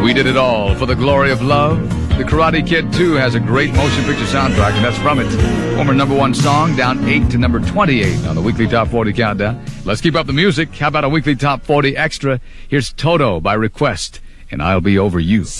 We Did It All for the Glory of Love. The Karate Kid 2 has a great motion picture soundtrack, and that's from it. Former #1 song, down 8 to number 28 on the weekly Top 40 Countdown. Let's keep up the music. How about a weekly Top 40 extra? Here's Toto by request, and I'll Be Over You.